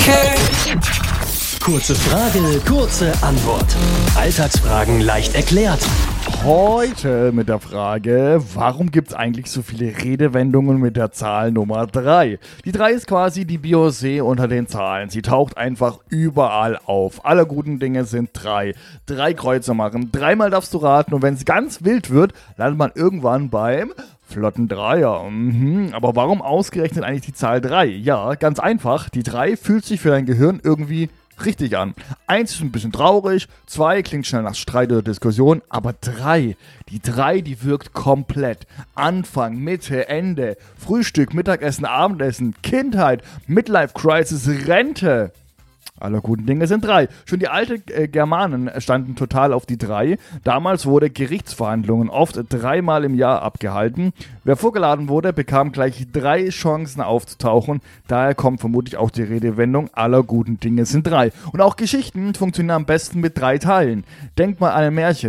Kurze Frage, kurze Antwort. Alltagsfragen leicht erklärt. Heute mit der Frage, warum gibt es eigentlich so viele Redewendungen mit der Zahl Nummer 3? Die 3 ist quasi die Beyoncé unter den Zahlen. Sie taucht einfach überall auf. Alle guten Dinge sind 3. 3 Kreuze machen, 3-mal darfst du raten und wenn es ganz wild wird, landet man irgendwann beim flotten Dreier. Aber warum ausgerechnet eigentlich die Zahl 3? Ja, ganz einfach. Die 3 fühlt sich für dein Gehirn irgendwie richtig an. 1 ist ein bisschen traurig, 2 klingt schnell nach Streit oder Diskussion, aber 3, die 3, die wirkt komplett. Anfang, Mitte, Ende, Frühstück, Mittagessen, Abendessen, Kindheit, Midlife Crisis, Rente. Alle guten Dinge sind 3. Schon die alten Germanen standen total auf die 3. Damals wurde Gerichtsverhandlungen oft 3-mal im Jahr abgehalten. Wer vorgeladen wurde, bekam gleich 3 Chancen aufzutauchen. Daher kommt vermutlich auch die Redewendung, aller guten Dinge sind 3. Und auch Geschichten funktionieren am besten mit 3 Teilen. Denkt mal an ein Märchen.